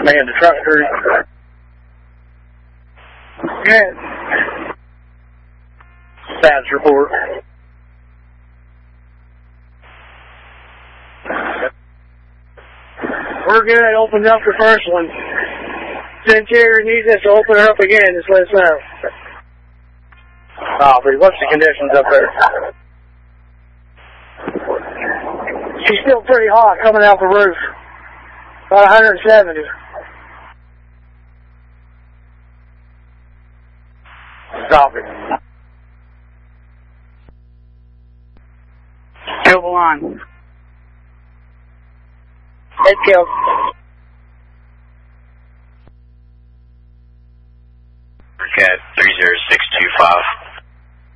Man, the truck crew. Good. Status report. We're good. Opened up the first one. If interior needs us to open her up again, just let us know. Copy. What's the conditions up there? She's still pretty hot coming out the roof. About 170. Copy. Double on. Head kill. Cat 30625.